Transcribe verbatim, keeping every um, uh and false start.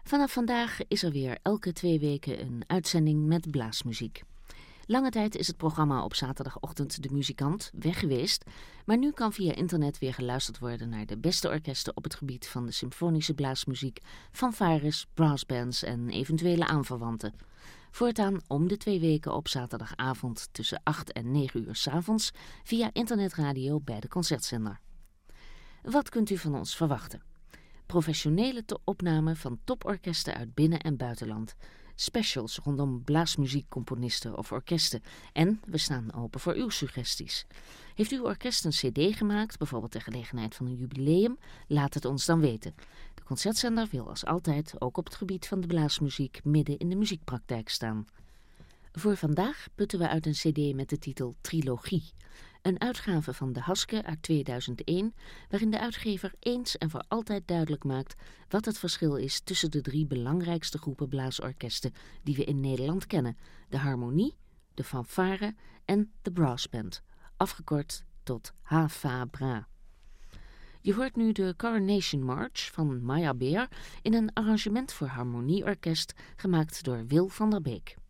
Vanaf vandaag is er weer elke twee weken een uitzending met blaasmuziek. Lange tijd is het programma op zaterdagochtend De Muzikant weg geweest, maar nu kan via internet weer geluisterd worden naar de beste orkesten op het gebied van de symfonische blaasmuziek, fanfares, brassbands en eventuele aanverwanten. Voortaan om de twee weken op zaterdagavond tussen acht en negen uur 's avonds via internetradio bij de Concertzender. Wat kunt u van ons verwachten? Professionele te- opnamen van toporkesten uit binnen- en buitenland. Specials rondom blaasmuziekcomponisten of orkesten. En we staan open voor uw suggesties. Heeft uw orkest een cd gemaakt, bijvoorbeeld ter gelegenheid van een jubileum? Laat het ons dan weten. De Concertzender wil als altijd ook op het gebied van de blaasmuziek midden in de muziekpraktijk staan. Voor vandaag putten we uit een cd met de titel Trilogie. Een uitgave van De Haske uit tweeduizend één, waarin de uitgever eens en voor altijd duidelijk maakt wat het verschil is tussen de drie belangrijkste groepen blaasorkesten die we in Nederland kennen: de harmonie, de fanfare en de brassband, afgekort tot H F A B R A. Je hoort nu de Coronation March van Maya Beer in een arrangement voor harmonieorkest gemaakt door Wil van der Beek.